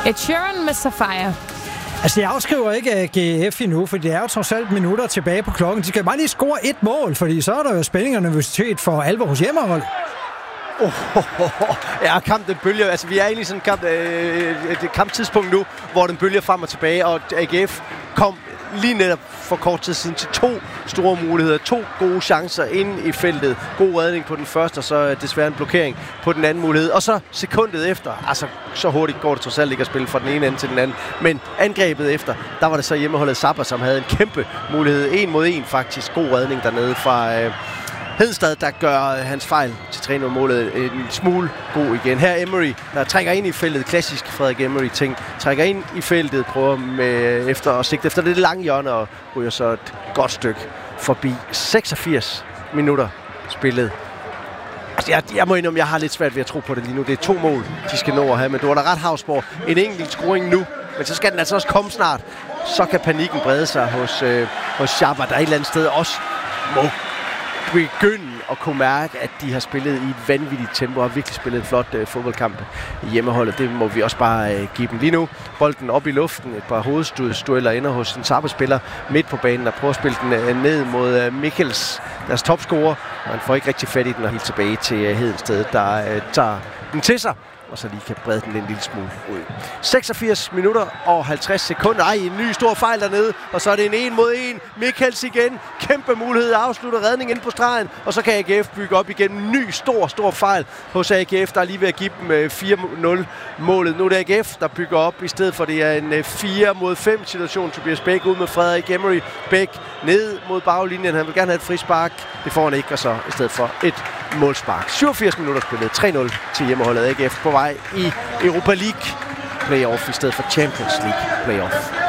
Ed Sheeran med Sapphire. Altså, jeg afskriver ikke AGF endnu, for det er jo trods alt minutter tilbage på klokken. De skal bare lige score et mål, fordi så er der jo spænding og nervøsitet for alvor hos hjemmehold. Ja, kampen bølger. Altså, vi er egentlig i sådan et kamptidspunkt nu, hvor den bølger frem og tilbage, og AGF kom lige netop for kort tid siden til 2 store muligheder, 2 gode chancer inde i feltet. God redning på den første, og så desværre en blokering på den anden mulighed. Og så sekundet efter, altså så hurtigt går det trods alt ikke at spille fra den ene ende til den anden, men angrebet efter, der var det så hjemmeholdet Zappa, som havde en kæmpe mulighed, 1 mod 1 faktisk, god redning dernede fra Hedensted, der gør hans fejl til 3-0-målet en smule god igen. Her Emery, der trækker ind i feltet, klassisk Frederik Emery-ting, trækker ind i feltet, prøver efter at sigte efter det lange hjørne, og ryger så et godt stykke forbi. 86 minutter spillet. Altså, jeg må indrømme, jeg har lidt svært ved at tro på det lige nu. Det er 2 mål, de skal nå at have, men du har da ret, Havsborg. En enkelt scoring nu, men så skal den altså også komme snart. Så kan panikken brede sig hos Schaber, der et eller andet sted også må begynde at kunne mærke, at de har spillet i et vanvittigt tempo og virkelig spillet en flot fodboldkamp i hjemmeholdet. Det må vi også bare give dem lige nu. Bolden op i luften, et par hovedstueller ender hos en Zappa-spiller midt på banen, der prøver at spille den ned mod Michels, deres topscorer. Man får ikke rigtig fat i den og helt tilbage til Hedensted, der tager den til sig, og så lige kan brede den en lille smule ud. 86 minutter og 50 sekunder. En ny stor fejl dernede, og så er det en 1 mod 1. Michels igen. Kæmpe mulighed at afslutte redning ind på stregen, og så kan AGF bygge op igen. En ny stor fejl hos AGF, der er lige ved at give dem 4-0-målet. Nu er det AGF, der bygger op, i stedet for det er en 4 mod 5 situation. Tobias Bæk ud med Frederik Emery. Bæk ned mod baglinjen. Han vil gerne have et frispark. Det får han ikke, og så i stedet for et målspark. 87 minutter spillet. 3-0 til hjemmeholdet AGF på vej i Europa League playoff i stedet for Champions League playoff.